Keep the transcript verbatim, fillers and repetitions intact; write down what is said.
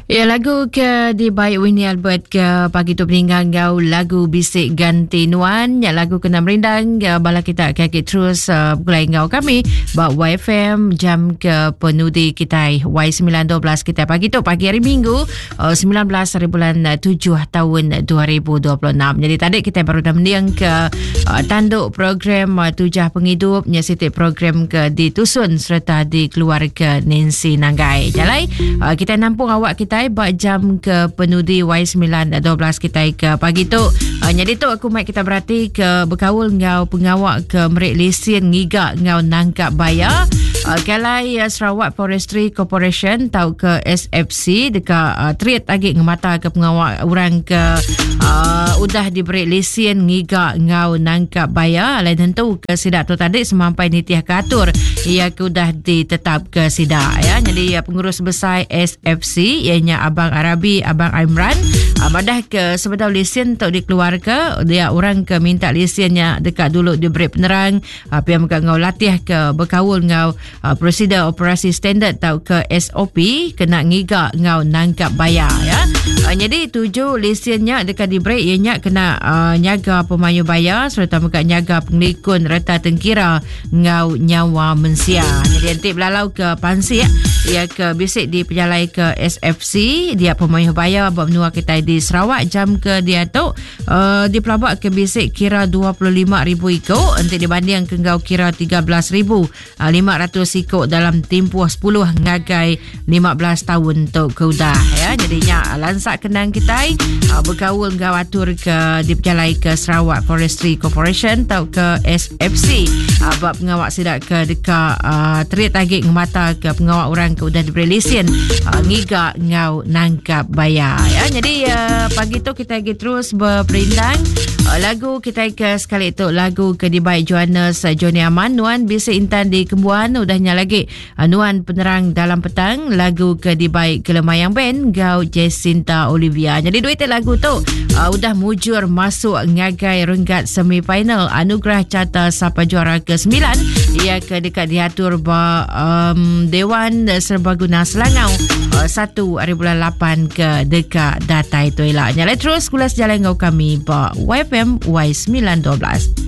Ya, lagu ke di baik Winnie Albert ke pagi tu peninggal gau lagu bisik ganti nuan ya lagu kena merindang ya, bala kita kaki terus uh, gulai gau kami bak Y F M jam ke penudi kita Y sembilan dua belas kita pagi tu pagi hari Minggu uh, sembilan belas hari bulan tujuh tahun dua ribu dua puluh enam. Jadi tadi kita baru dah mendiang ke uh, tanduk program uh, Tujah Pengidup nyesitik program ke ditusun serta dikeluarga Nancy Nanggai. Jalai uh, kita nampung awak kita bak jam ke penudi Y sembilan dua belas kita ke pagi tu. Uh, jadi tu aku mai kita berhati ke berkaul ngau pengawak ke merik lesen ngigak ngau nangkap bayar. Uh, Kalai uh, Sarawak Forestry Corporation tau ke S F C dekat uh, treat lagi ngemata ke pengawak orang ke uh, udah diberi lesen ngigak ngau nangkap bayar. Lain tentu ke sidak tu tadi semampai nitiah keatur ia ke udah ditetap ke sidak ya. Jadi uh, pengurus besar S F C ianya Abang Arabi, Abang Imran uh, madah ke sebedau lesen untuk dikeluarkan dia orang ke minta lesennya dekat dulu diberi penerang uh, pihak mereka ngau latih ke berkaul ngau uh, prosedur operasi standard tau ke S O P kena ngigak ngau nangkap bayar ya. Uh, jadi tujuh lesennya dekat diberi ianya kena uh, nyaga pemayu bayar serta mereka nyaga penglikun reta tengkira ngau nyawa mensia. Jadi nanti belalau ke pansi ya. Ia ke bisik di penyalai ke S F C dia pemayu bayar buat menua kita di Sarawak jam ke dia tu uh, di pelabak ke bisik kira dua puluh lima ribu ikut nanti dibanding ke ngau kira tiga belas ribu lima ratus ikut dalam tempoh sepuluh ngagai lima belas tahun untuk keudah ya. Jadinya lansak kenang kita uh, bergaul ngau atur ke di penyalai ke Sarawak Forestry Corporation tau ke S F C uh, buat pengawak sidak ke dekat uh, terit tagik ngemata ke pengawak orang ke udah diberi lesen uh, ngigak ngau nangkap bayar ya. Jadi uh, pagi tu kita lagi terus berperindang uh, lagu kita ke sekali tu lagu ke di baik Johannes uh, Johnny Aman nuan bisa intan di Kembuan udahnya lagi uh, nuan penerang dalam petang lagu ke di baik Kelemayang Band Gau Jacinta Olivia. Jadi dua itu lagu tu uh, udah mujur masuk ngagai renggat semifinal anugerah carta Sapa Juara ke sembilan ia ke dekat diatur ba um, Dewan Serbaguna Selangau uh, satu hari bulan lapan ke dekat data itu elaknya. Terus kulas jalan ngau kami ba Y F M Y sembilan dua belas.